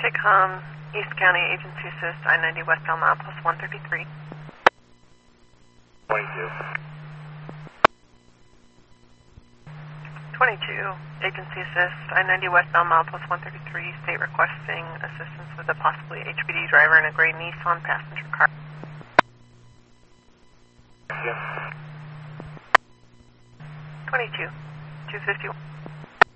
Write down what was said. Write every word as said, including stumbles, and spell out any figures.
Chicom, East County Agency Assist, I ninety West Elm Outpost one thirty-three. twenty-two. twenty-two, Agency Assist, I ninety West Elm Outpost one thirty-three, state requesting assistance with a possibly H P D driver in a gray Nissan passenger car. Yes. twenty-two, two fifty-one.